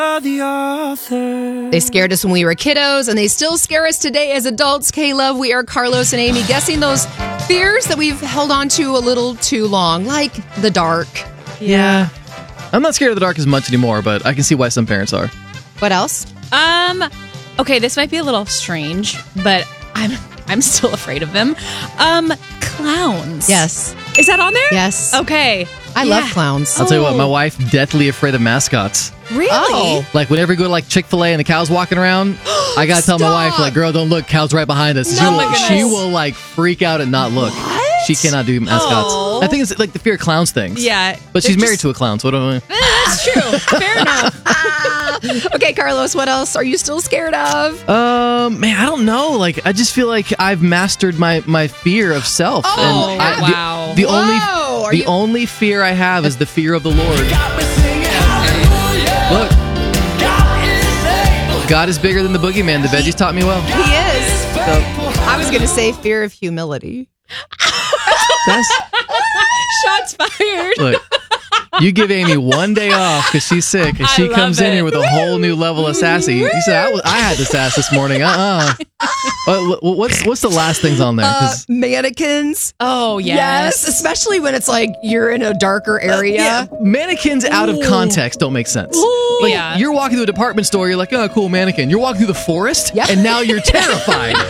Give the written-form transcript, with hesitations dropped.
They scared us when we were kiddos, and they still scare us today as adults. K-Love, we are Carlos and Amy, guessing those fears that we've held on to a little too long, like the dark. Yeah. I'm not scared of the dark as much anymore, but I can see why some parents are. What else? Okay, this might be a little strange, but I'm still afraid of them. Clowns. Yes. Is that on there? Yes. Okay. I love clowns. I'll tell you what, my wife deathly afraid of mascots. Really? Oh. Like whenever we go to like Chick-fil-A and the cow's walking around, I gotta tell my wife, like, girl, don't look, cow's right behind us. She will like freak out and not look. What? She cannot do mascots. Oh. I think it's like the fear of clowns things. Yeah. But she's married to a clown, so what do I mean? That's true. Fair enough. Okay, Carlos, what else are you still scared of? Man, I don't know. Like, I just feel like I've mastered my fear of self. Oh, wow. The only fear I have is the fear of the Lord. Look, God is bigger than the boogeyman. The veggies taught me well. He is. I was going to say fear of humility. Shots fired. Look, you give Amy one day off because she's sick, and she comes in here with a whole new level of sassy. You said I had the sass this morning. What's the last things on there? 'Cause Mannequins. Oh, yes. Especially when it's like you're in a darker area. mannequins out of context don't make sense. Like, Yeah. you're walking through a department store, you're like, oh, cool mannequin. You're walking through the forest, Yep. and now you're terrified.